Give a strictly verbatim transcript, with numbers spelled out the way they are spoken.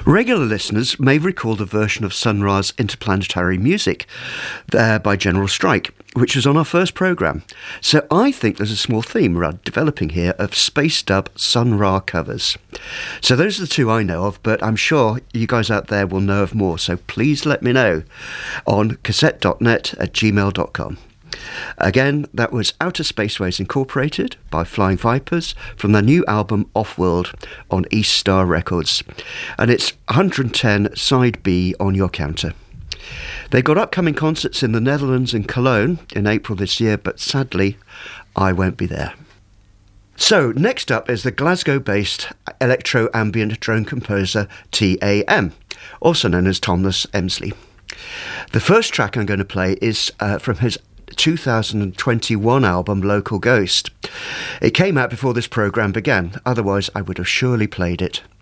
Regular listeners may recall the version of Sun Ra's Interplanetary Music uh, by General Strike, which was on our first programme. So I think there's a small theme we're developing here of space dub Sun Ra covers. So those are the two I know of, but I'm sure you guys out there will know of more, so please let me know on cassette dot net at gmail dot com. Again, that was Outer Spaceways Incorporated by Flying Vipers from their new album Off-World on East Star Records. And it's one hundred ten side B on your counter. They've got upcoming concerts in the Netherlands and Cologne in April this year, but sadly, I won't be there. So, next up is the Glasgow-based electro-ambient drone composer T A M, also known as Thomas Emsley. The first track I'm going to play is uh, from his two thousand twenty-one album Local Ghost. It came out before this programme began, otherwise I would have surely played it.